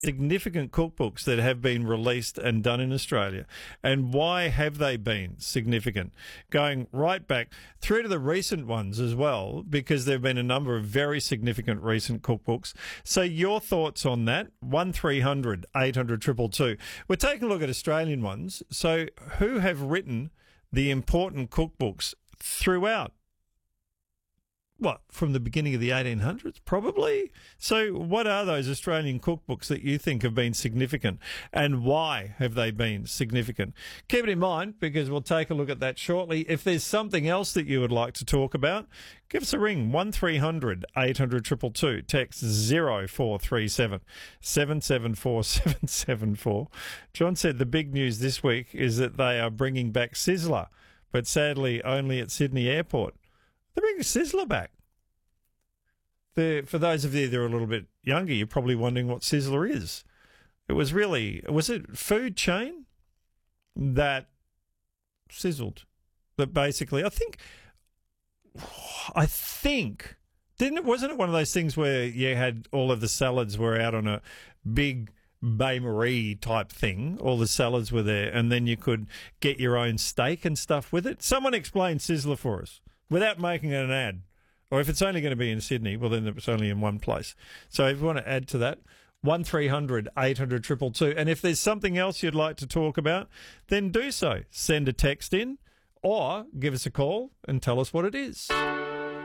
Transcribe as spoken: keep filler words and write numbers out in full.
significant cookbooks that have been released and done in Australia. And why have they been significant? Going right back through to the recent ones as well, because there have been a number of very significant recent cookbooks. So your thoughts on that? one three hundred eight hundred two two two. We're taking a look at Australian ones. So who have written the important cookbooks throughout? What, from the beginning of the eighteen hundreds, probably? So what are those Australian cookbooks that you think have been significant, and why have they been significant? Keep it in mind, because we'll take a look at that shortly. If there's something else that you would like to talk about, give us a ring, one three hundred eight hundred two two two, text zero four three seven seven seven four seven seven four. John said the big news this week is that they are bringing back Sizzler, but sadly only at Sydney Airport. They're bringing Sizzler back. The, for those of you that are a little bit younger, you're probably wondering what Sizzler is. It was really, was it food chain that sizzled? That basically, I think, I think, didn't it, wasn't it one of those things where you had all of the salads were out on a big bain-marie type thing, all the salads were there, and then you could get your own steak and stuff with it? Someone explain Sizzler for us without making it an ad. Or if it's only going to be in Sydney, well, then it's only in one place. So if you want to add to that, one three hundred eight hundred two two two. And if there's something else you'd like to talk about, then do so. Send a text in or give us a call and tell us what it is.